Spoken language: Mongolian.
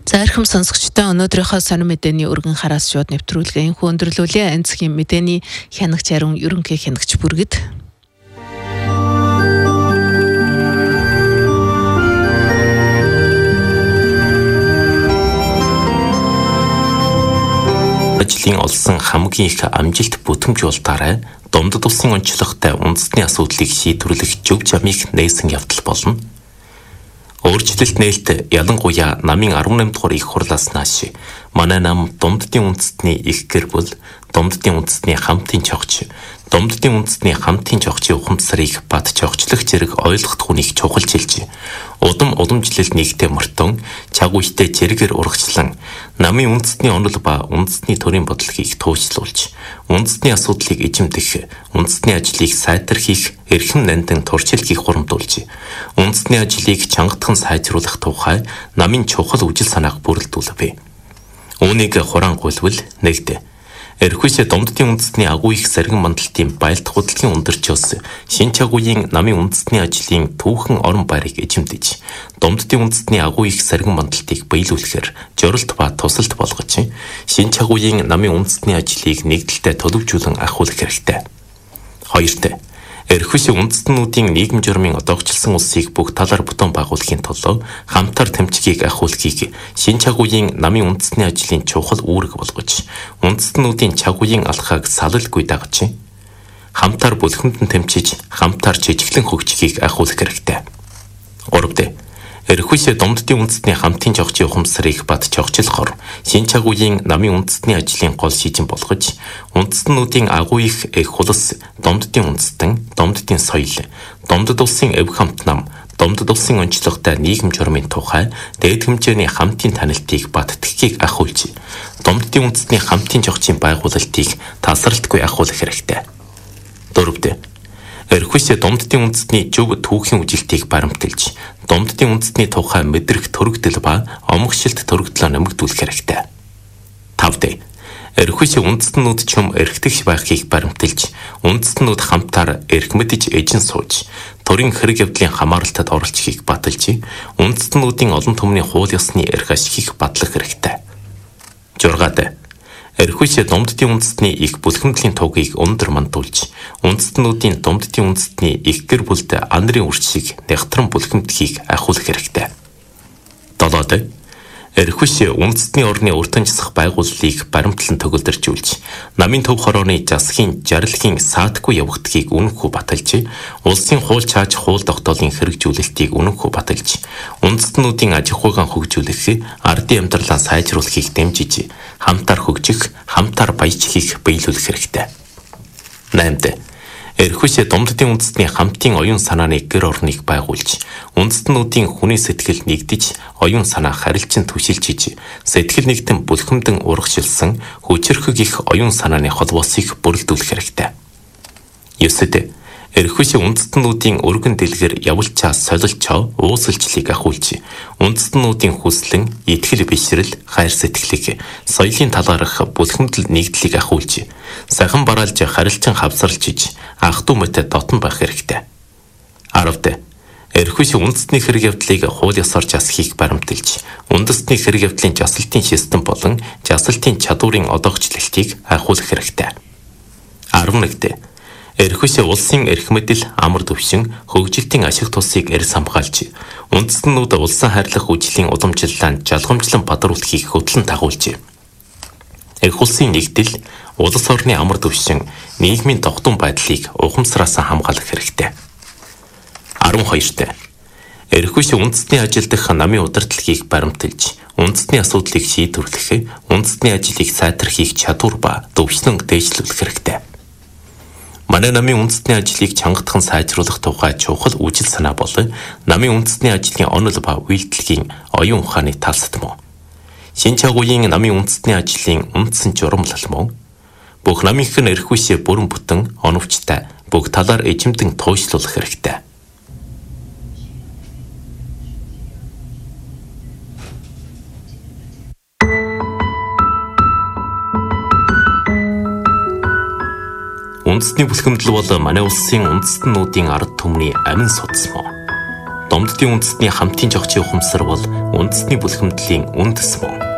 За эрхэм сонсогчдоо өнөөдрийнхөө сонин мэдээний өргөн хараас шууд нэвтрүүлгээ энхүү өндөрлүүлээ. Энэ цагийн мэдээний хянагч ариун ерөнхий хянагч бүргэд. Ажлын олсон хамгийн их амжилт бүтээмжүүлэлтаараа Домдод улсын онцлогтой үндэсний асуудлыг шийдвэрлэх зөв замыг нээсэн явдал болно. Өөрчлөлт нээлт ялангуяа намын 18 дугаар их хурлаас нааш манай нам Домддын үндэстний их гэр бүл, Домддын үндэстний хамтын чогч, Домддын үндэстний хамтын чогчийн ухамсарыг бат чогчлох зэрэг ойлгох хүнийг чухалчилж, удам уламжлал нэгтээ мөртөн, чаг үедээ зэрэгэр урагчлан намын үндэстний онол ба үндэстний төрийн бодлогыг туужлуулж, үндэстний асуудлыг эзэмдэх, үндэстний ажлыг сайтархих, эрхэм нандин туршилтыг хурамдуулж, үндэстний ажлыг чангатхан сайжруулах тухай намын чухал үжил санааг бүрэлдүүлвэ. Үүнийг хураангуйлвал нэгдэ. Эрхүйсээ Домддын үндэстний агуу их саргин мандалтын байлдах хөдөлгөөний өндөрчөөс шин чагуугийн намын үндэстний ажлын түүхэн орон байрыг эзэмдэж, Домддын үндэстний агуу их саргин мандалтыг биелүүлэхээр жорилт ба тусалт болгож, шин чагуугийн намын үндэстний ажлыг нэгдэлтэй төлөвжүүлэн ахиулах хэрэгтэй. Хоёрт, эрхүйсээ үндэстнүүдийн нийгэм журмын одоогчлсон улсыг бүх талаар бүтэн байгуулахын тулд хамтар тэмцгийг ахиулахыг шин чагуугийн намын үндэстний ажлын чухал үүрэг болгож, үндэстнүүдийн чагуугийн алхааг салалгүй дагаж, хамтар бүлхэмдэн тэмцэж, хамтар жижиглэн хөгжихийг ахиулах хэрэгтэй. Гуравт, эрхүйсээ Домддын үндэстний хамтын чогчийн ухамсарыг бат чогчлохоор шин чагуугийн намын үндэстний ажлын гол шийдэн болгож, үндэстнүүдийн агуу их хулс, Домддын үндэстэн, Домддын соёл, Домдод улсын эв хамт нам, Домдод улсын онцлогтой нийгэм журмын тухай дээд хэмжээний хамтын танилтыг бат тгхийг ахиулж, Домддын үндэстний хамтын чогчийн байгуулалтыг тасралтгүй ахиулах хэрэгтэй. Дөрөвт, эрхүйсээ Домддын үндэстний зөв түүхийн үжилтийг баримталж, Домддын үндэстний тухай мэдрэх төрөгдөл ба омгшилт төрөгдлөө нэмэгдүүлэх хэрэгтэй. Тавд, эрхүйсээ үндэстнүүд чөм эрхтгш байхыг баримталж, үндэстнүүд хамтаар эрх мэдж эжин сууж, төрийн хэрэг явдлын хамааралтад оролцохыг баталж, үндэстнүүдийн олон түмний хууль ёсны эрх ашигыг батлах хэрэгтэй. Жургаад, эрхүйсээ Домддын үндэстний их бүлхэмдлийн тугийг өндөр мандуулж, үндэстнүүдийн Домддын үндэстний их гэр бүлд анарын үрчийг нягтран бүлхэмдэхийг ахиулах хэрэгтэй. Долоод, эрхүйсээ үндэстний орны уртанчсах байгууллыг баримтлан төгөлдөржүүлж, намын төв хорооны засгийн жаргалын саатгүй явагдахыг үнэнхүү баталж, улсын хууль чааж хууль тогтоолын хэрэгжүүлэлтийг үнэнхүү баталж, үндэстнүүдийн аж ахуйн хөгжүүлэх, ардын амьдралаа сайжруулахыг дэмжиж, хамтар хөгжих, хамтар баяжхийг биелүүлэх хэрэгтэй. 8. Эрхүйсээ Домддын үндэстний хамтын оюун санааны гэр орныг байгуулж, үндэстнүүдийн хүний сэтгэл нэгдэж, оюун санаа харилцан түшилжиж, сэтгэл нэгтэн бүлхэмдэн урагшилсан хүчирхэг их оюун санааны холбоосыг бүрэлдүүлэх хэрэгтэй. 9. Эрхүйсээ үндэстнүүдийн өргөн дэлгэр явуулчаа солилчоо уусалчлыг ахиулж, үндэстнүүдийн хүслэн, итгэл бишрэл, хайр сэтгэлийг соёлын талаарх бүлхэмдэл нэгдлийг ахиулж, сахан бараалж харилцан хавсарлжиж, ах トゥ мэт дотн байх хэрэгтэй. 10. Эрхүйсээ үндэстний хэрэг явдлыг хууль ёсоор жасахыг баримталж, үндэстний хэрэг явдлын жасалтын систем болон жасалтын чадварын одоогчлолтыг ахиулах хэрэгтэй. 11. Эрхүйсээ улсын эрх мэдэл, амар төвшин, хөгжилтийн ашиг тусыг эрс хамгаалж, үндэстнүүд улсын хайрлах үжлийн уламжлалаанд жалгамжлан бадруулахыг хөтлөн дагуулж, эрх улсын нэгдэл, улс орны амар төвшин, нийгмийн тогтун байдлыг ухамсараас хамгаалах хэрэгтэй. 12. Эрхүйсээ үндэстний ажил дэх намын удирдлагыг баримталж, үндэстний асуудлыг шийдвэрлэх, үндэстний ажлыг сайтархих чадвар ба төвшлөн дээшлүүлэх хэрэгтэй. Манай намын үндэстний ажлыг чангатхан сайжруулах тухай чухал үжил санаа бол намын үндэстний ажлын онол ба үйлдэлгийн оюун ухааны талсад мөн. Шин чагуугийн намын үндэстний ажлын үндсэн журамлал мөн. Бүх намынх нь эрхүйсээ бүрэн бүтэн оновчтой бүх талаар эзэмдэн туйшлуулах хэрэгтэй. Үндэстний бүлхэмдэл бол манай улсын үндэстнүүдийн ард түмний амин судас мөн. Домддын үндэстний хамтын жогчийн ухамсар бол үндэстний бүлхэмдлийн үндэс мөн.